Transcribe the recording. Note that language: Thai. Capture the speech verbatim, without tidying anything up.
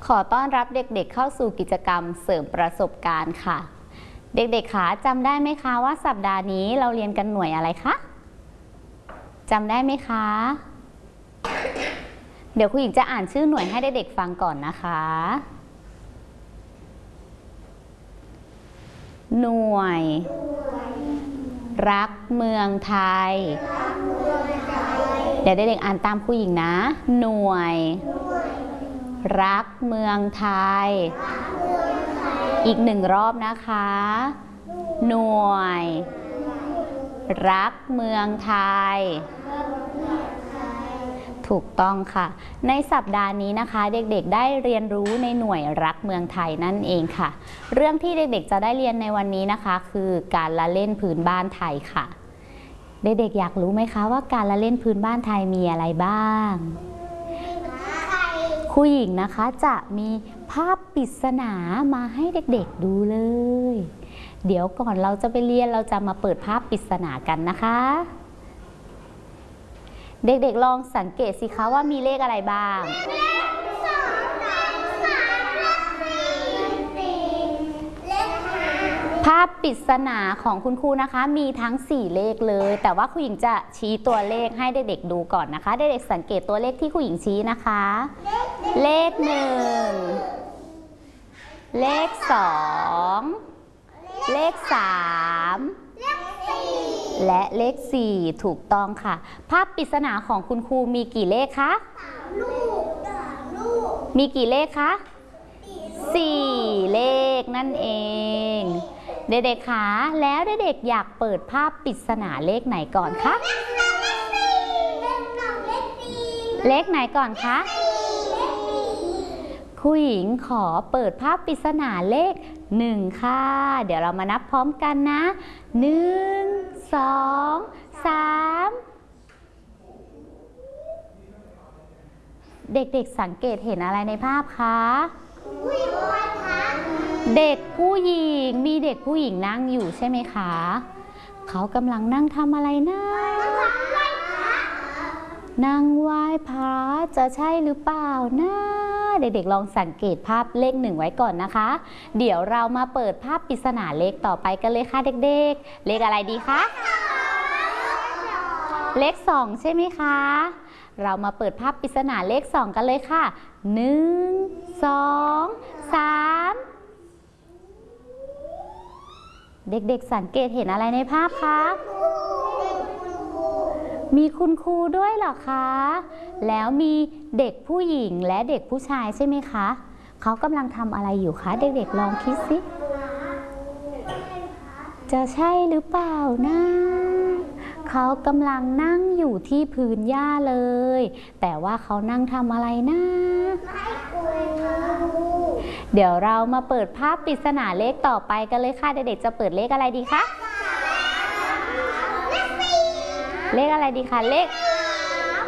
ขอต้อนรับเด็กๆเข้าสู่กิจกรรมเสริมประสบการณ์ค่ะเด็กๆคะจำได้ไหมคะว่าสัปดาห์นี้เราเรียนกันหน่วยอะไรคะจำได้ไหมคะเดี๋ยวครูหญิงจะอ่านชื่อหน่วยให้เด็กๆฟังก่อนนะคะหน่วยรักเมืองไทยเดี๋ยวเด็กๆอ่านตามครูหญิงนะหน่วยรักเมืองไทยอีกหนึ่งรอบนะคะหน่วยรักเมืองไทยถูกต้องค่ะในสัปดาห์นี้นะคะเด็กๆได้เรียนรู้ในหน่วยรักเมืองไทยนั่นเองค่ะเรื่องที่เด็กๆจะได้เรียนในวันนี้นะคะคือการละเล่นพื้นบ้านไทยค่ะเด็กๆอยากรู้ไหมคะว่าการละเล่นพื้นบ้านไทยมีอะไรบ้างครูหญิงนะคะจะมีภาพปริศนามาให้เด็กๆดูเลยเดี๋ยวก่อนเราจะไปเรียนเราจะมาเปิดภาพปริศนากันนะคะเด็กๆลองสังเกตสิคะว่ามีเลขอะไรบ้างภาพปริศนาของคุณครูนะคะมีทั้งสี่เลขเลยแต่ว่าครูหญิงจะชี้ตัวเลขให้เด็กๆดูก่อนนะคะเด็กๆสังเกตตัวเลขที่ครูหญิงชี้นะคะเลขหนึ่งเลขสองเลขสามและเลขสี่ถูกต้องค่ะภาพปริศนาของคุณครูมีกี่เลขคะมีกี่เลขคะสี่เลขนั่นเองเด็กๆคะแล้วเด็กๆอยากเปิดภาพปริศนาเลขไหนก่อนคะเลขไหนก่อนคะครูหญิงขอเปิดภาพปริศนาเลขหนึ่งค่ะเดี๋ยวเรามานับพร้อมกันนะหนึ่งสองสามเด็กๆสังเกตเห็นอะไรในภาพคะเด็กผู้หญิงมีเด็กผู้หญิงนั่งอยู่ใช่ไหมคะเขากำลังนั่งทำอะไรนะนั่งไหว้พระจะใช่หรือเปล่านะเด็กๆลองสังเกตภาพเลขหนึ่งไว้ก่อนนะคะเดี๋ยวเรามาเปิดภาพปริศนาเลขต่อไปกันเลยค่ะเด็กๆเลขอะไรดีคะเลขสองใช่ไหมคะเรามาเปิดภาพปริศนาเลขสองกันเลยค่ะหนึ่งสองสามเด็กๆสังเกตเห็นอะไรในภาพคะมีคุณครูด้วยเหรอคะแล้วมีเด็กผู้หญิงและเด็กผู้ชายใช่ไหมคะเขากำลังทำอะไรอยู่คะเด็กๆลองคิดสิจะใช่หรือเปล่านะเขากำลังนั่งอยู่ที่พื้นหญ้าเลยแต่ว่าเขานั่งทำอะไรนะเดี๋ยวเรามาเปิดภาพปริศนาเลขต่อไปกันเลยค่ะเด็กๆจะเปิดเลขอะไรดีคะเลขอะไรดีคะเลข